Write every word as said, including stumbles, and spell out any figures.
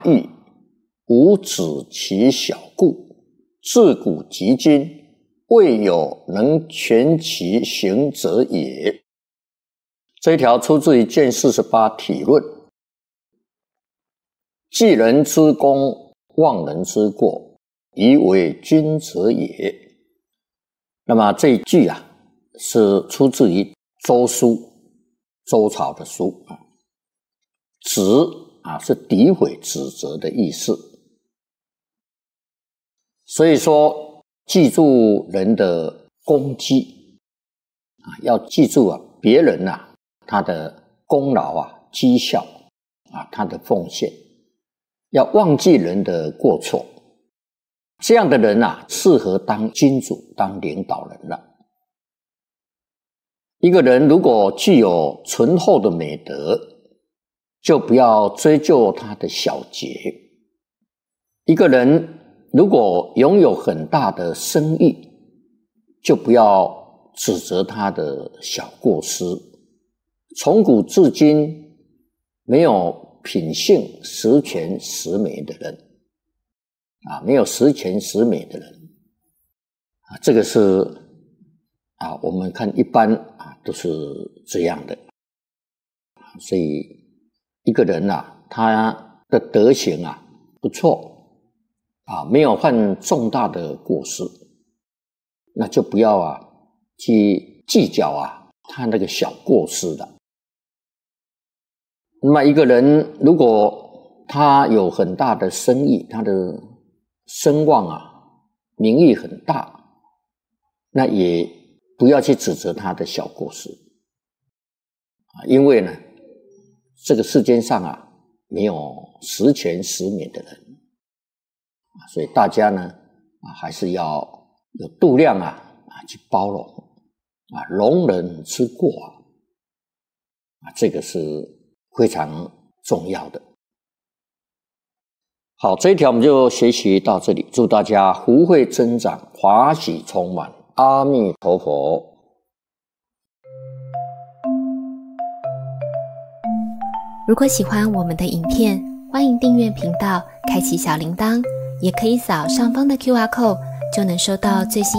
亦吾子其小故，自古及今，未有能全其行者也。这一条出自于卷四十八体论。记人之功，忘人之过，以为君者也。那么这一句啊，是出自于周书，周朝的书啊。指啊是诋毁、指责的意思。所以说，记住人的功绩啊，要记住啊别人啊他的功劳啊、绩效啊、他的奉献，要忘记人的过错。这样的人啊，适合当君主、当领导人了。一个人如果具有醇厚的美德，就不要追究他的小节。一个人如果拥有很大的声誉，就不要指责他的小过失。从古至今，没有品性十全十美的人啊，没有十全十美的人啊，这个是啊，我们看一般啊都是这样的。所以一个人啊，他的德行啊不错啊，没有犯重大的过失，那就不要啊去计较啊他那个小过失的。那么一个人如果他有很大的声誉，他的声望啊名誉很大，那也不要去指责他的小过失啊，因为呢这个世间上啊，没有十全十美的人，所以大家呢啊，还是要有度量啊，啊去包容啊，容人之过啊，啊这个是非常重要的。好，这一条我们就学习到这里，祝大家福慧增长，华喜充满，阿弥陀佛。 如果喜欢我们的影片，欢迎订阅频道，开启小铃铛，也可以扫上方的 Q R code， 就能收到最新